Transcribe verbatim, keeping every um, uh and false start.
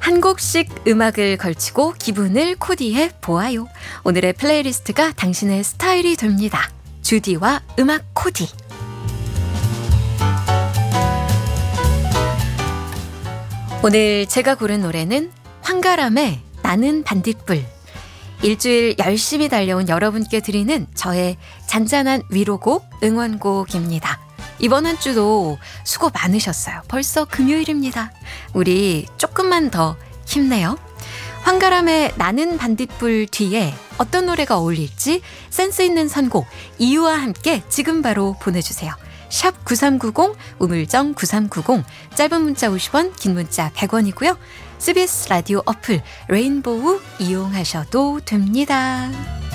한 곡씩 음악을 걸치고 기분을 코디해 보아요. 오늘의 플레이리스트가 당신의 스타일이 됩니다. 주디와 음악 코디. 오늘 제가 고른 노래는 황가람의 나는 반딧불. 일주일 열심히 달려온 여러분께 드리는 저의 잔잔한 위로곡, 응원곡입니다. 이번 한 주도 수고 많으셨어요. 벌써 금요일입니다. 우리 조금만 더 힘내요. 황가람의 나는 반딧불 뒤에 어떤 노래가 어울릴지 센스 있는 선곡, 이유와 함께 지금 바로 보내주세요. 샵 구삼구공, 우물정 구삼구공, 짧은 문자 오십 원, 긴 문자 백 원이고요. 씨비에스 라디오 어플 레인보우 이용하셔도 됩니다.